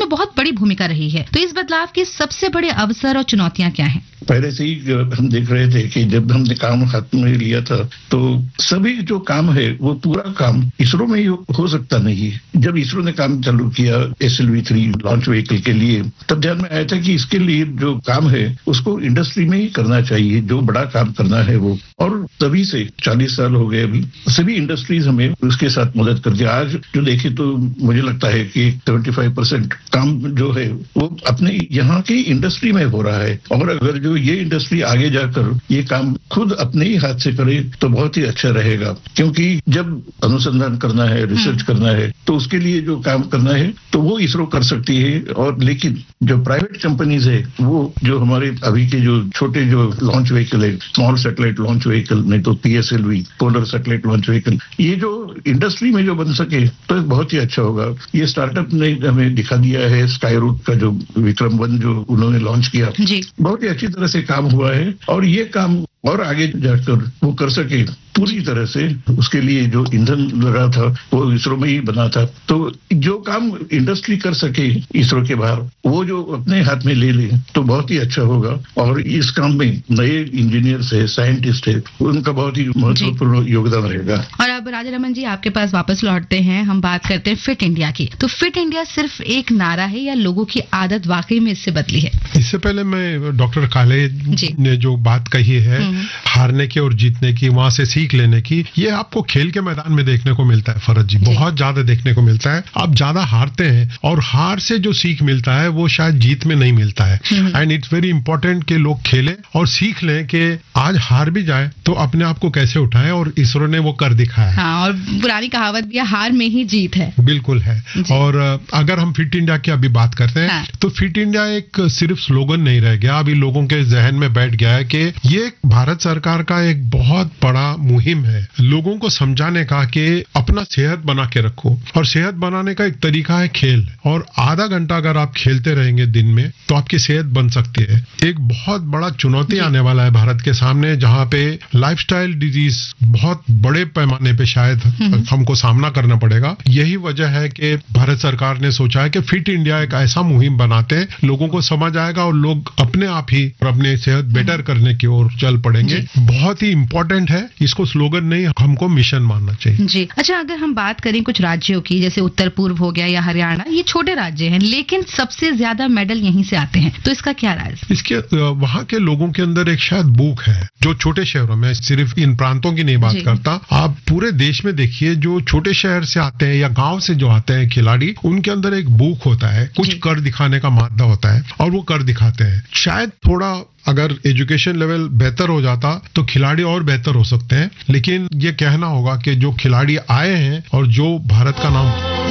इसमें बहुत बड़ी भूमिका रही है। तो इस बदलाव के सबसे बड़े अवसर और चुनौतियां क्या हैं? पहले से ही हम देख रहे थे कि जब हमने काम हाथ में लिया था तो सभी जो काम है वो पूरा काम इसरो में ही हो सकता नहीं है। जब इसरो ने काम चालू किया SLV-3 लॉन्च व्हीकल के लिए, तब ध्यान में आया था कि इसके लिए जो काम है उसको इंडस्ट्री में ही करना चाहिए, जो बड़ा काम करना है वो। और तभी से 40 साल हो गए अभी, सभी इंडस्ट्रीज हमें उसके साथ मदद करती है। आज जो देखे तो मुझे लगता है कि 75% काम जो है वो अपने यहाँ की इंडस्ट्री में हो रहा है। और अगर जो ये इंडस्ट्री आगे जाकर ये काम खुद अपने ही हाथ से करे तो बहुत ही अच्छा रहेगा, क्योंकि जब अनुसंधान करना है, रिसर्च करना है, तो उसके लिए जो काम करना है तो वो इसरो कर सकती है। और लेकिन जो प्राइवेट कंपनीज है वो जो हमारे अभी के जो छोटे जो लॉन्च व्हीकल है, स्मॉल सैटेलाइट लॉन्च व्हीकल, नहीं तो PSLV polar satellite launch vehicle, ये जो इंडस्ट्री में जो बन सके तो बहुत ही अच्छा होगा। ये स्टार्टअप ने हमें दिखा दिया है, स्काईरूट का जो विक्रम-1 जो उन्होंने लॉन्च किया, बहुत ही अच्छी तरह से काम हुआ है। और ये काम और आगे जाकर वो कर सके पूरी तरह से, उसके लिए जो ईंधन लगा था वो इसरो में ही बना था। तो जो काम इंडस्ट्री कर सके इसरो के बाहर, वो जो अपने हाथ में ले ले तो बहुत ही अच्छा होगा। और इस काम में नए इंजीनियर्स है, साइंटिस्ट है, उनका बहुत ही महत्वपूर्ण योगदान रहेगा। और अब राजारमन जी आपके पास वापस लौटते हैं, हम बात करते हैं फिट इंडिया की। तो फिट इंडिया सिर्फ एक नारा है या लोगों की आदत वाकई में इससे बदली है? इससे पहले मैं डॉक्टर काले ने जो बात कही है हारने की और जीतने की, वहां से सीख लेने की, ये आपको खेल के मैदान में देखने को मिलता है फरज जी, बहुत ज्यादा देखने को मिलता है। आप ज्यादा हारते हैं और हार से जो सीख मिलता है वो शायद जीत में नहीं मिलता है। एंड इट्स वेरी इंपॉर्टेंट कि लोग खेलें और सीख लें कि आज हार भी जाए तो अपने आप को कैसे उठाएं, और इसरो ने वो कर दिखाया है। हाँ, और पुरानी कहावत भी है, हार में ही जीत है। बिल्कुल है। और अगर हम फिट इंडिया की अभी बात करते हैं तो फिट इंडिया एक सिर्फ स्लोगन नहीं रह गया, अभी लोगों के जहन में बैठ गया है कि ये भारत सरकार का एक बहुत बड़ा मुहिम है लोगों को समझाने का कि अपना सेहत बना के रखो, और सेहत बनाने का एक तरीका है खेल। और आधा घंटा अगर आप खेलते रहेंगे दिन में तो आपकी सेहत बन सकती है। एक बहुत बड़ा चुनौती आने वाला है भारत के सामने, जहां पे लाइफस्टाइल डिजीज बहुत बड़े पैमाने पे शायद हमको सामना करना पड़ेगा। यही वजह है कि भारत सरकार ने सोचा है कि फिट इंडिया एक ऐसा मुहिम बनाते हैं, लोगों को समझ आएगा और लोग अपने आप ही अपने सेहत बेटर करने की ओर चल पड़ेंगे। बहुत ही इंपॉर्टेंट है, इसको स्लोगन नहीं हमको मिशन मानना चाहिए। जी अच्छा, अगर हम बात करें कुछ राज्यों की, जैसे उत्तर पूर्व हो गया या हरियाणा, ये छोटे राज्य हैं लेकिन सबसे ज्यादा मेडल यहीं से आते हैं, तो इसका क्या राज? इसके वहाँ के लोगों के अंदर एक शायद भूख है, जो छोटे शहरों में, सिर्फ इन प्रांतों की नहीं बात करता, आप पूरे देश में देखिए जो छोटे शहर से आते हैं या गांव से जो आते हैं खिलाड़ी, उनके अंदर एक भूख होता है, कुछ कर दिखाने का मादा होता है और वो कर दिखाते हैं। शायद थोड़ा अगर एजुकेशन लेवल बेहतर हो जाता तो खिलाड़ी और बेहतर हो सकते हैं, लेकिन ये कहना होगा कि जो खिलाड़ी आए हैं और जो भारत का नाम